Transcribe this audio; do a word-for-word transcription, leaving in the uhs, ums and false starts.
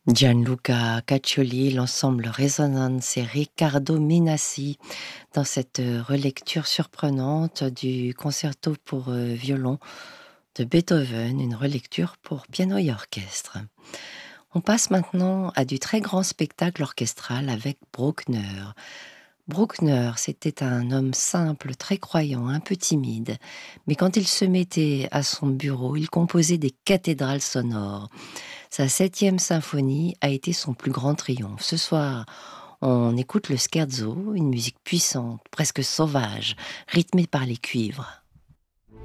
Gianluca Caccioli, l'ensemble Resonance et Riccardo Minassi dans cette euh, relecture surprenante du concerto pour euh, violon de Beethoven, une relecture pour piano et orchestre. On passe maintenant à du très grand spectacle orchestral avec Bruckner. Bruckner, c'était un homme simple, très croyant, un peu timide, mais quand il se mettait à son bureau, il composait des cathédrales sonores. Sa septième symphonie a été son plus grand triomphe. Ce soir, on écoute le scherzo, une musique puissante, presque sauvage, rythmée par les cuivres.